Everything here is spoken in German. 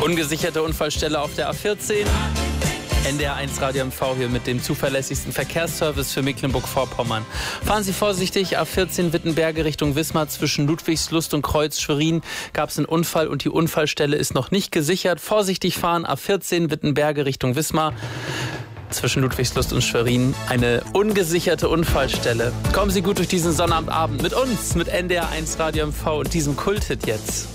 Ungesicherte Unfallstelle auf der A14. NDR1 Radio MV hier mit dem zuverlässigsten Verkehrsservice für Mecklenburg-Vorpommern. Fahren Sie vorsichtig, A14 Wittenberge Richtung Wismar zwischen Ludwigslust und Kreuz-Schwerin gab es einen Unfall und die Unfallstelle ist noch nicht gesichert. Vorsichtig fahren, A14 Wittenberge Richtung Wismar. Zwischen Ludwigslust und Schwerin eine ungesicherte Unfallstelle. Kommen Sie gut durch diesen Sonnabendabend mit uns, mit NDR1 Radio MV und diesem Kulthit jetzt.